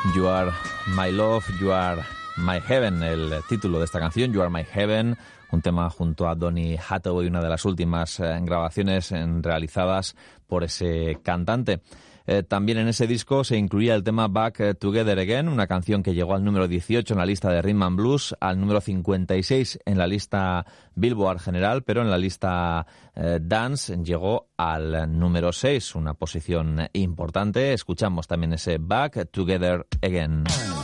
You Are My Love, You Are My Heaven, el título de esta canción, You Are My Heaven, un tema junto a Donny Hathaway, una de las últimas grabaciones realizadas por ese cantante. También en ese disco se incluía el tema Back Together Again, una canción que llegó al número 18 en la lista de Rhythm and Blues, al número 56 en la lista Billboard general, pero en la lista Dance llegó al número 6, una posición importante. Escuchamos también ese Back Together Again.